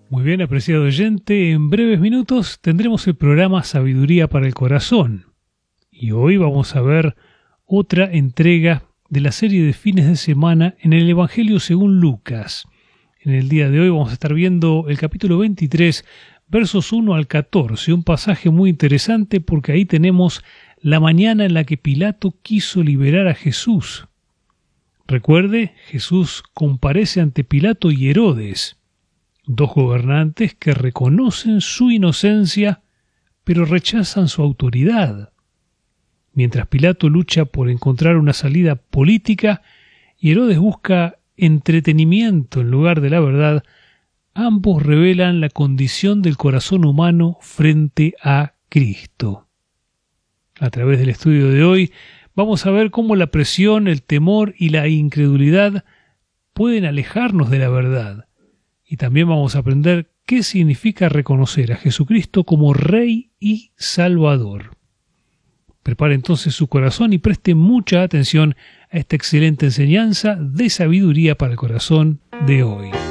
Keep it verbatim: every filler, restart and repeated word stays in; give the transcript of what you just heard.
Muy bien, apreciado oyente, en breves minutos tendremos el programa Sabiduría para el Corazón. Y hoy vamos a ver otra entrega de la serie de fines de semana en el Evangelio según Lucas. En el día de hoy vamos a estar viendo el capítulo veintitrés, versos uno al catorce, un pasaje muy interesante porque ahí tenemos la mañana en la que Pilato quiso liberar a Jesús. Recuerde, Jesús comparece ante Pilato y Herodes, dos gobernantes que reconocen su inocencia, pero rechazan su autoridad. Mientras Pilato lucha por encontrar una salida política y Herodes busca entretenimiento en lugar de la verdad, ambos revelan la condición del corazón humano frente a Cristo. A través del estudio de hoy vamos a ver cómo la presión, el temor y la incredulidad pueden alejarnos de la verdad. Y también vamos a aprender qué significa reconocer a Jesucristo como Rey y Salvador. Prepare entonces su corazón y preste mucha atención a esta excelente enseñanza de sabiduría para el corazón de hoy.